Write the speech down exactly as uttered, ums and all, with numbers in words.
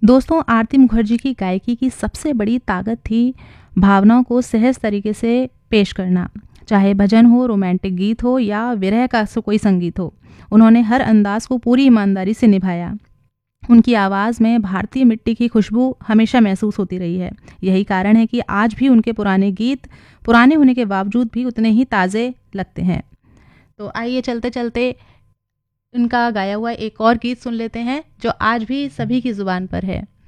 दोस्तों, आरती मुखर्जी की गायकी की सबसे बड़ी ताकत थी भावनाओं को सहज तरीके से पेश करना। चाहे भजन हो, रोमांटिक गीत हो या विरह का सो कोई संगीत हो, उन्होंने हर अंदाज को पूरी ईमानदारी से निभाया। उनकी आवाज़ में भारतीय मिट्टी की खुशबू हमेशा महसूस होती रही है। यही कारण है कि आज भी उनके पुराने गीत पुराने होने के बावजूद भी उतने ही ताज़े लगते हैं। तो आइए चलते चलते उनका गाया हुआ एक और गीत सुन लेते हैं जो आज भी सभी की ज़ुबान पर है।